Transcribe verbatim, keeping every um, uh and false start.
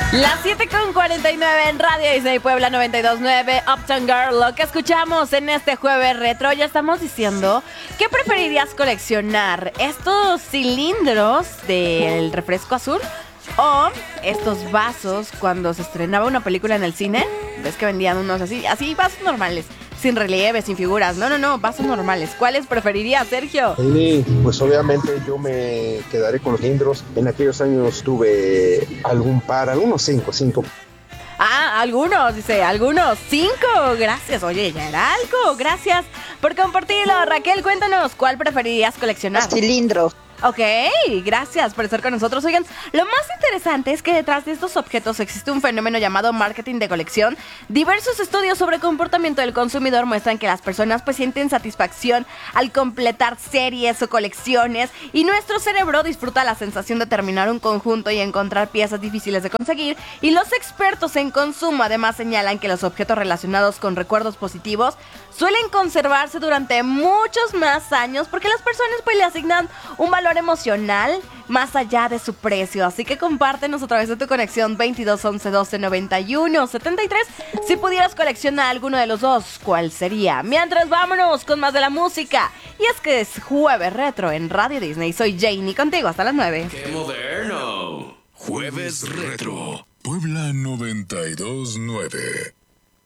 Las siete con cuarenta y nueve en Radio Disney Puebla noventa y dos punto nueve, Uptown Girl. Lo que escuchamos en este jueves retro, ya estamos diciendo, ¿qué preferirías coleccionar? ¿Estos cilindros del refresco azul o estos vasos cuando se estrenaba una película en el cine? ¿Ves que vendían unos así, así vasos normales? Sin relieve, sin figuras. No, no, no, vasos normales. ¿Cuáles preferirías, Sergio? Sí, pues obviamente yo me quedaré con los cilindros. En aquellos años tuve algún par, algunos cinco, cinco. Ah, algunos, dice, algunos, cinco, gracias. Oye, ya era algo, gracias por compartirlo. Raquel, cuéntanos, ¿cuál preferirías coleccionar? Los cilindros. Ok, gracias por estar con nosotros. Oigan, lo más interesante es que detrás de estos objetos existe un fenómeno llamado marketing de colección. Diversos estudios sobre comportamiento del consumidor muestran que las personas pues sienten satisfacción al completar series o colecciones, y nuestro cerebro disfruta la sensación de terminar un conjunto y encontrar piezas difíciles de conseguir. Y los expertos en consumo además señalan que los objetos relacionados con recuerdos positivos suelen conservarse durante muchos más años porque las personas pues le asignan un valor emocional más allá de su precio. Así que compártenos a través de tu conexión veintidós once doce noventa y uno setenta y tres. Si pudieras coleccionar alguno de los dos, ¿cuál sería? Mientras, vámonos con más de la música. Y es que es jueves retro en Radio Disney. Soy Janie contigo hasta las nueve. ¡Qué moderno! Jueves retro. Puebla noventa y dos punto nueve.